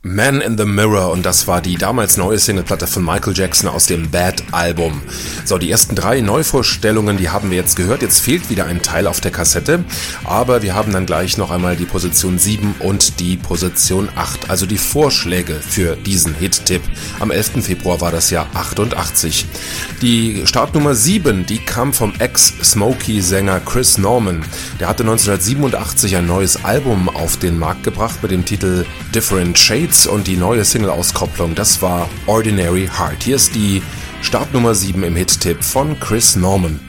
Man in the Mirror, und das war die damals neue Singleplatte von Michael Jackson aus dem Bad-Album. So, die ersten 3 Neuvorstellungen, die haben wir jetzt gehört. Jetzt fehlt wieder ein Teil auf der Kassette, aber wir haben dann gleich noch einmal die Position 7 und die Position 8, also die Vorschläge für diesen Hit-Tipp. Am 11. Februar war das Jahr 88. Die Startnummer 7, die kam vom Ex-Smokey-Sänger Chris Norman. Der hatte 1987 ein neues Album auf den Markt gebracht mit dem Titel Different Shades, und die neue Single-Auskopplung, das war Ordinary Heart. Hier ist die Startnummer 7 im Hit-Tipp von Chris Norman.